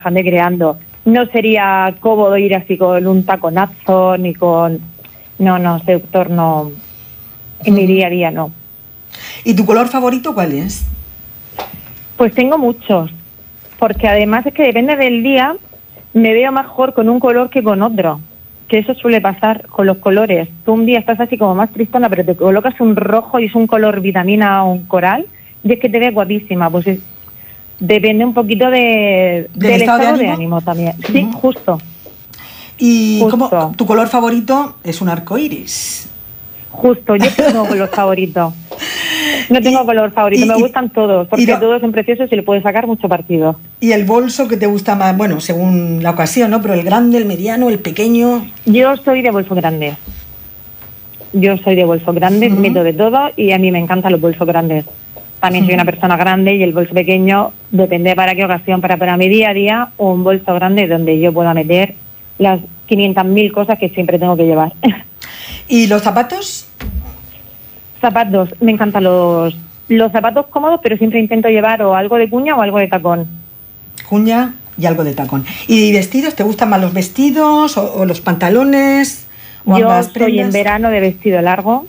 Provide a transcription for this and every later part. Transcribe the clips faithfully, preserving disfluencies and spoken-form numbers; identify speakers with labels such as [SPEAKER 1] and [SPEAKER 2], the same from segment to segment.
[SPEAKER 1] ande creando. No sería cómodo ir así con un taconazo, ni con... No, no, seductor no. En mi día a día no.
[SPEAKER 2] ¿Y tu color favorito cuál es?
[SPEAKER 1] Pues tengo muchos, porque además es que depende del día, me veo mejor con un color que con otro, que eso suele pasar con los colores. Tú un día estás así como más tristona, pero te colocas un rojo y es un color vitamina o un coral, y es que te ves guapísima. Pues es, depende un poquito de,
[SPEAKER 2] ¿Del
[SPEAKER 1] del
[SPEAKER 2] estado,
[SPEAKER 1] estado
[SPEAKER 2] de
[SPEAKER 1] de
[SPEAKER 2] ánimo?
[SPEAKER 1] ánimo también. Sí,
[SPEAKER 2] Uh-huh.
[SPEAKER 1] justo.
[SPEAKER 2] ¿Y
[SPEAKER 1] Justo.
[SPEAKER 2] cómo, tu color favorito es un arco iris?
[SPEAKER 1] Justo, yo tengo color favorito. No tengo
[SPEAKER 2] y,
[SPEAKER 1] color favorito,
[SPEAKER 2] y,
[SPEAKER 1] me
[SPEAKER 2] y,
[SPEAKER 1] gustan todos, porque
[SPEAKER 2] no,
[SPEAKER 1] todos son preciosos y le puedes sacar mucho partido.
[SPEAKER 2] ¿Y el bolso que te gusta más? Bueno, según la ocasión, ¿no? Pero el grande, el mediano, el pequeño...
[SPEAKER 1] Yo soy de bolso grande. Yo soy de bolso grande, uh-huh. meto de todo y a mí me encantan los bolsos grandes. También uh-huh. soy una persona grande y el bolso pequeño depende para qué ocasión, para, para mi día a día, o un bolso grande donde yo pueda meter las quinientas mil cosas que siempre tengo que llevar.
[SPEAKER 2] ¿Y los zapatos?
[SPEAKER 1] Zapatos, me encantan los, los zapatos cómodos, pero siempre intento llevar o algo de cuña o algo de tacón.
[SPEAKER 2] Cuña y algo de tacón. ¿Y vestidos? ¿Te gustan más los vestidos o, o los pantalones? O
[SPEAKER 1] Yo
[SPEAKER 2] ambas
[SPEAKER 1] soy
[SPEAKER 2] prendas?
[SPEAKER 1] En verano de vestido largo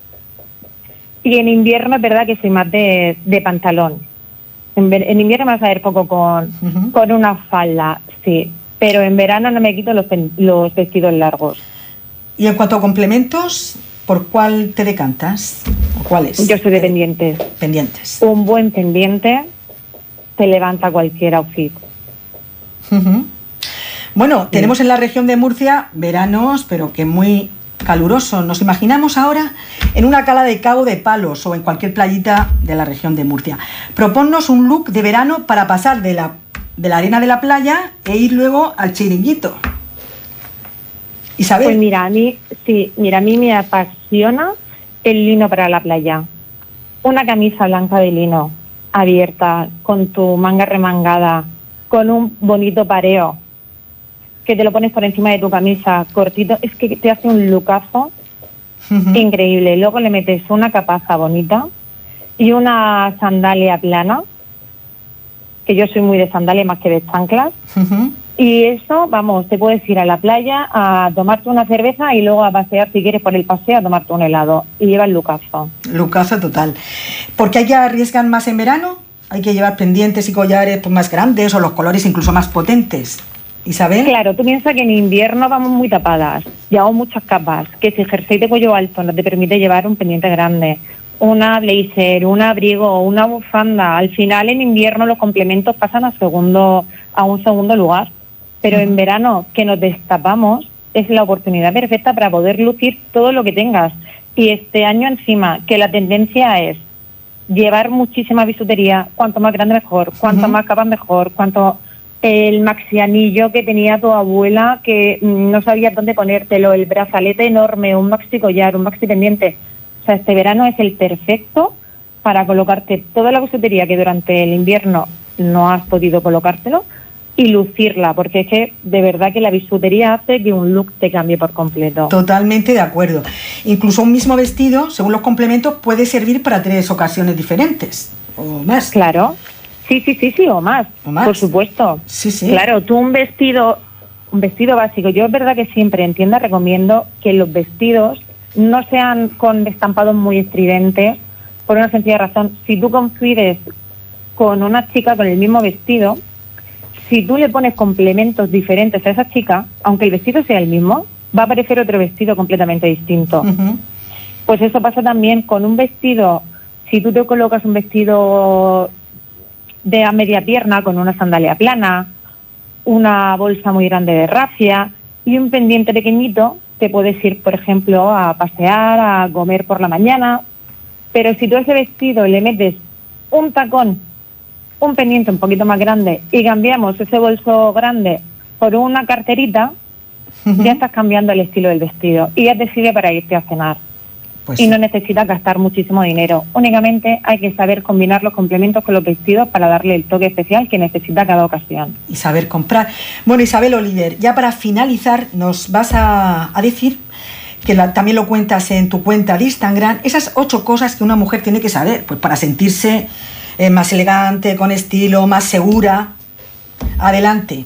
[SPEAKER 1] y en invierno es verdad que soy más de, de pantalón. En, ver, en invierno me vas a ver poco con, uh-huh. con una falda, sí, pero en verano no me quito los, los vestidos largos.
[SPEAKER 2] ¿Y en cuanto a complementos, por cuál te decantas? ¿O cuáles?
[SPEAKER 1] Yo soy de pendientes.
[SPEAKER 2] Pendientes.
[SPEAKER 1] Un buen pendiente te levanta cualquier outfit.
[SPEAKER 2] Uh-huh. Bueno, sí. Tenemos en la región de Murcia veranos, pero que muy calurosos. Nos imaginamos ahora en una cala de Cabo de Palos o en cualquier playita de la región de Murcia. Proponnos un look de verano para pasar de la, de la arena de la playa e ir luego al chiringuito. Isabel.
[SPEAKER 1] Pues mira, a mí, sí, mira, a mí me apasiona el lino para la playa. Una camisa blanca de lino, abierta, con tu manga remangada, con un bonito pareo, que te lo pones por encima de tu camisa, cortito, es que te hace un lookazo uh-huh. increíble. Luego le metes una capaza bonita y una sandalia plana, que yo soy muy de sandalia más que de chanclas. Uh-huh. Y eso, vamos, te puedes ir a la playa a tomarte una cerveza y luego a pasear, si quieres, por el paseo, a tomarte un helado. Y lleva el lucazo.
[SPEAKER 2] Lucazo total. ¿Por qué hay que arriesgar más en verano? Hay que llevar pendientes y collares pues, más grandes o los colores incluso más potentes. ¿Isabel?
[SPEAKER 1] Claro, tú piensas que en invierno vamos muy tapadas, llevamos muchas capas, que si jersey de cuello alto no te permite llevar un pendiente grande, una blazer, un abrigo, una bufanda. Al final en invierno los complementos pasan a segundo, a un segundo lugar. Pero uh-huh. en verano, que nos destapamos, es la oportunidad perfecta para poder lucir todo lo que tengas. Y este año encima, que la tendencia es llevar muchísima bisutería, cuanto más grande mejor, cuanto uh-huh. más capas mejor, cuanto el maxi anillo que tenía tu abuela, que no sabías dónde ponértelo, el brazalete enorme, un maxi collar, un maxi pendiente. O sea, este verano es el perfecto para colocarte toda la bisutería que durante el invierno no has podido colocártelo, y lucirla, porque es que de verdad que la bisutería hace que un look te cambie por completo.
[SPEAKER 2] Totalmente de acuerdo. Incluso un mismo vestido, según los complementos, puede servir para tres ocasiones diferentes o más.
[SPEAKER 1] Claro, sí, sí, sí, sí, o más, o más. Por supuesto.
[SPEAKER 2] Sí, sí.
[SPEAKER 1] Claro, tú un vestido, un vestido básico, yo es verdad que siempre en tienda recomiendo que los vestidos no sean con estampados muy estridentes, por una sencilla razón. Si tú coincides con una chica con el mismo vestido, si tú le pones complementos diferentes a esa chica, aunque el vestido sea el mismo, va a aparecer otro vestido completamente distinto. Uh-huh. Pues eso pasa también con un vestido. Si tú te colocas un vestido de a media pierna con una sandalia plana, una bolsa muy grande de rafia y un pendiente pequeñito, te puedes ir, por ejemplo, a pasear, a comer por la mañana. Pero si tú a ese vestido le metes un tacón, un pendiente un poquito más grande y cambiamos ese bolso grande por una carterita, uh-huh. ya estás cambiando el estilo del vestido y ya te sirve para irte a cenar. Pues y sí. No necesitas gastar muchísimo dinero. Únicamente hay que saber combinar los complementos con los vestidos para darle el toque especial que necesita cada ocasión.
[SPEAKER 2] Y saber comprar. Bueno, Isabel Oliver, ya para finalizar nos vas a, a decir, que la, también lo cuentas en tu cuenta de Instagram, esas ocho cosas que una mujer tiene que saber pues para sentirse Eh, más elegante, con estilo, más segura. Adelante.